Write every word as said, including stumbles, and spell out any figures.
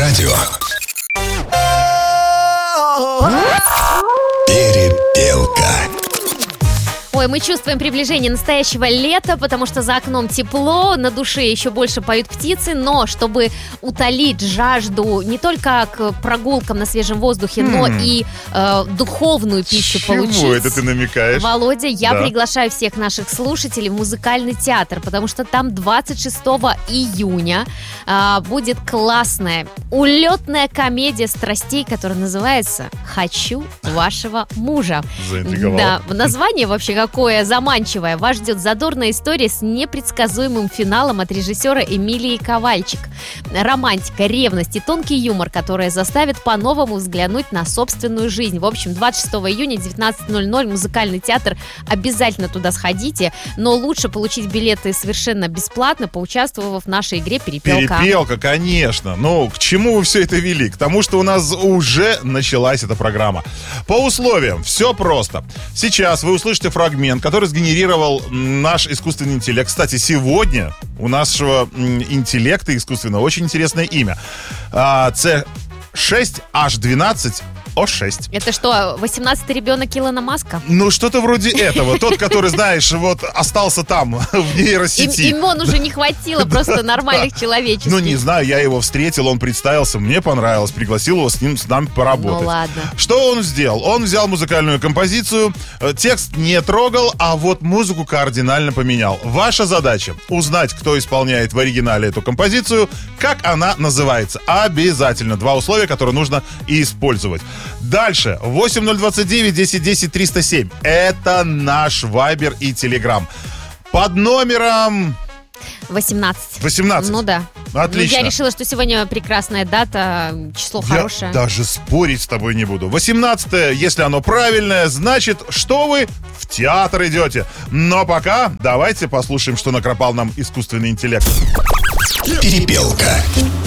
радио. Перепелка. Ой, мы чувствуем приближение настоящего лета, потому что за окном тепло, на душе еще больше поют птицы, но чтобы утолить жажду не только к прогулкам на свежем воздухе, mm. но и э, духовную пищу Чего получить. Чего это ты намекаешь? Володя, я да. приглашаю всех наших слушателей в музыкальный театр, потому что там двадцать шестого июня э, будет классная, улетная комедия страстей, которая называется «Хочу вашего мужа». Заинтриговал. Да, название вообще какое заманчивое. Вас ждет задорная история с непредсказуемым финалом от режиссера Эмилии Ковальчик. Романтика, ревность и тонкий юмор, которые заставят по-новому взглянуть на собственную жизнь. В общем, двадцать шестого июня, девятнадцать ноль ноль, музыкальный театр. Обязательно туда сходите, но лучше получить билеты совершенно бесплатно, поучаствовав в нашей игре «Перепелка». Перепелка, конечно. Ну, к чему вы все это вели? К тому, что у нас уже началась эта программа. По условиям все просто. Сейчас вы услышите фрагмент, который сгенерировал наш искусственный интеллект. Кстати, сегодня у нашего интеллекта искусственного очень интересное имя. си шесть эйч двенадцать о шесть. Это что, восемнадцатый ребенок Илона Маска? Ну, что-то вроде этого. Тот, который, знаешь, вот остался там, в нейросети. Им, имен уже не хватило, просто нормальных человеческих. Ну, не знаю, я его встретил, он представился, мне понравилось, пригласил его с ним, с нами поработать. Ну, ладно. Что он сделал? Он взял музыкальную композицию, текст не трогал, а вот музыку кардинально поменял. Ваша задача — узнать, кто исполняет в оригинале эту композицию, как она называется. Обязательно. Два условия, которые нужно использовать. Дальше. восемь ноль двадцать девять десять десять триста семь. Это наш Вайбер и Телеграм. Под номером... восемнадцать. восемнадцать. Ну да. Отлично. Ну, я решила, что сегодня прекрасная дата, число я хорошее. даже спорить с тобой не буду. восемнадцатое, если оно правильное, значит, что вы в театр идете. Но пока давайте послушаем, что накропал нам искусственный интеллект. Перепелка.